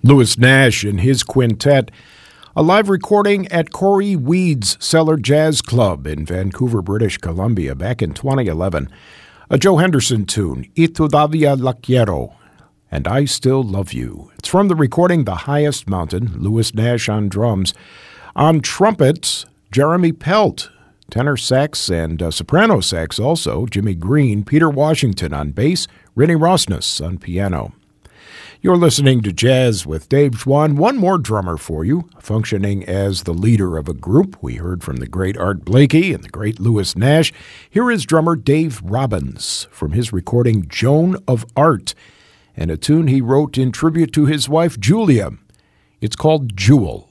Louis Nash and his quintet, a live recording at Corey Weed's Cellar Jazz Club in Vancouver, British Columbia, back in 2011. A Joe Henderson tune, Y Todavía La Quiero, and I Still Love You. It's from the recording The Highest Mountain, Louis Nash on drums. On trumpets, Jeremy Pelt, tenor sax and soprano sax also, Jimmy Green, Peter Washington on bass, Rennie Rosnes on piano. You're listening to Jazz with Dave Schwann. One more drummer for you, functioning as the leader of a group. We heard from the great Art Blakey and the great Louis Nash. Here is drummer Dave Robbins from his recording Joan of Art, and a tune he wrote in tribute to his wife Julia. It's called Jewel.